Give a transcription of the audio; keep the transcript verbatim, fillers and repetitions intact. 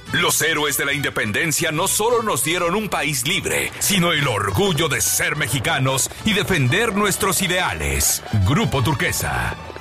Los héroes de la independencia no solo nos dieron un país libre, sino el orgullo de ser mexicanos y defender nuestros ideales. Grupo Turquesa.